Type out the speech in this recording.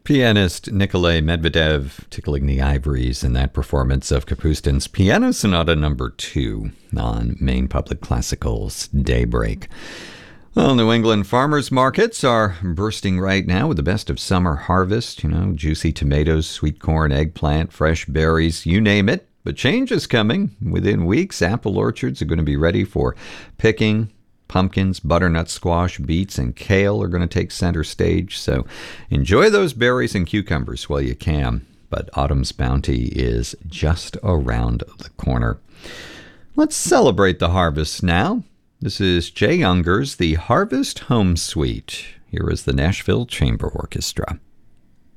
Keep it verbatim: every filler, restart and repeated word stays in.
Pianist Nikolay Medvedev tickling the ivories in that performance of Kapustin's Piano Sonata number two on Maine Public Classical's Daybreak. Well, New England farmers markets are bursting right now with the best of summer harvest. You know, juicy tomatoes, sweet corn, eggplant, fresh berries, you name it. But change is coming. Within weeks, apple orchards are going to be ready for picking. Pumpkins, butternut squash, beets, and kale are going to take center stage. So enjoy those berries and cucumbers while you can. But autumn's bounty is just around the corner. Let's celebrate the harvest now. This is Jay Unger's The Harvest Home Suite. Here is the Nashville Chamber Orchestra.